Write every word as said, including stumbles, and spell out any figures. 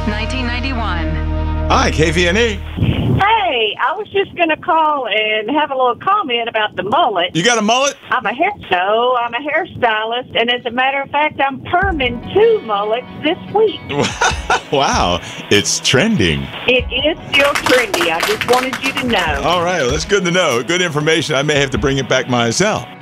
nineteen ninety-one. Hi, K V N E. Hey, I was just going to call and have a little comment about the mullet. You got a mullet? I'm a hair no, I'm a hairstylist, and as a matter of fact, I'm perming two mullets this week. Wow, it's trending. It is still trendy. I just wanted you to know. All right, well, that's good to know. Good information. I may have to bring it back myself.